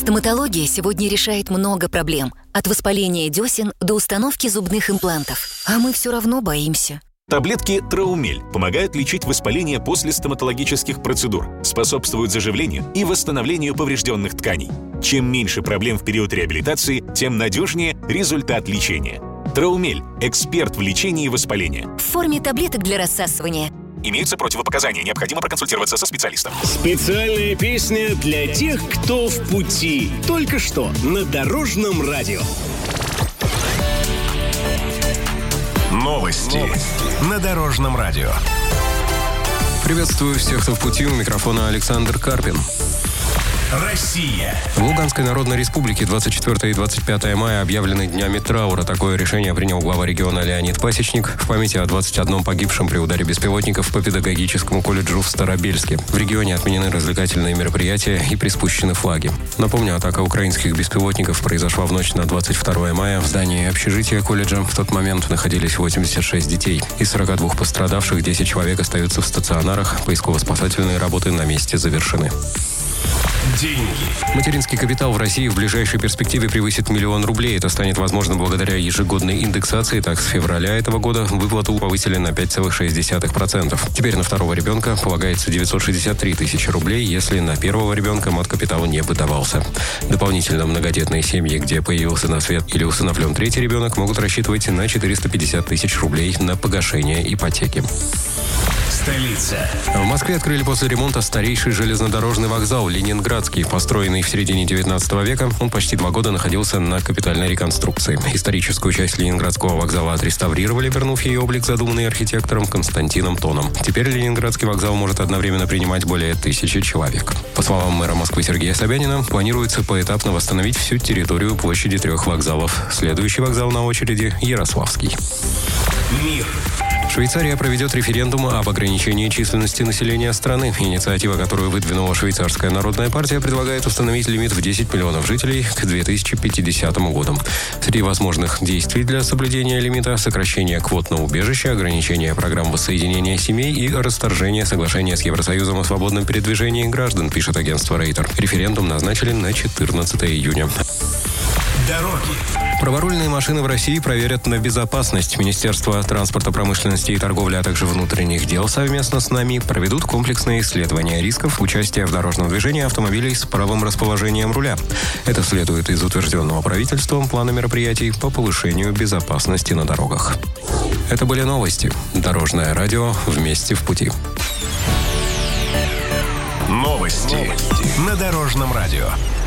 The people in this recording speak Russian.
Стоматология сегодня решает много проблем. От воспаления десен до установки зубных имплантов. А мы все равно боимся. Таблетки Траумель помогают лечить воспаление после стоматологических процедур, способствуют заживлению и восстановлению поврежденных тканей. Чем меньше проблем в период реабилитации, тем надежнее результат лечения. Траумель – эксперт в лечении воспаления. В форме таблеток для рассасывания. Имеются противопоказания, необходимо проконсультироваться со специалистом. Специальная песня для тех, кто в пути. Только что на Дорожном радио. Новости на Дорожном радио. Приветствую всех, кто в пути. У микрофона Александр Карпин. Россия. В Луганской Народной Республике 24 и 25 мая объявлены днями траура. Такое решение принял глава региона Леонид Пасечник в памяти о 21 погибшем при ударе беспилотников по педагогическому колледжу в Старобельске. В регионе отменены развлекательные мероприятия и приспущены флаги. Напомню, атака украинских беспилотников произошла в ночь на 22 мая в здании общежития колледжа. В тот момент находились 86 детей. Из 42 пострадавших 10 человек остаются в стационарах. Поисково-спасательные работы на месте завершены. Деньги. Материнский капитал в России в ближайшей перспективе превысит 1 000 000 рублей. Это станет возможно благодаря ежегодной индексации. Так, с февраля этого года выплату повысили на 5,6%. Теперь на второго ребенка полагается 963 тысячи рублей, если на первого ребенка мат-капитал не выдавался. Дополнительно многодетные семьи, где появился на свет или усыновлен третий ребенок, могут рассчитывать на 450 тысяч рублей на погашение ипотеки. Столица. В Москве открыли после ремонта старейший железнодорожный вокзал «Ленинградский». Построенный в середине 19 века, он почти 2 года находился на капитальной реконструкции. Историческую часть Ленинградского вокзала отреставрировали, вернув ей облик, задуманный архитектором Константином Тоном. Теперь Ленинградский вокзал может одновременно принимать более 1000 человек. По словам мэра Москвы Сергея Собянина, планируется поэтапно восстановить всю территорию площади 3 вокзалов. Следующий вокзал на очереди – Ярославский. Мир. Швейцария проведет референдум об ограничении численности населения страны. Инициатива, которую выдвинула Швейцарская народная партия, предлагает установить лимит в 10 миллионов жителей к 2050 году. Среди возможных действий для соблюдения лимита – сокращение квот на убежище, ограничение программ воссоединения семей и расторжение соглашения с Евросоюзом о свободном передвижении граждан, пишет агентство Рейтер. Референдум назначили на 14 июня. Дороги. Праворульные машины в России проверят на безопасность. Министерство транспорта, промышленности и торговли, а также внутренних дел совместно с нами проведут комплексное исследование рисков участия в дорожном движении автомобилей с правым расположением руля. Это следует из утвержденного правительством плана мероприятий по повышению безопасности на дорогах. Это были новости. Дорожное радио «Вместе в пути». Новости на Дорожном радио.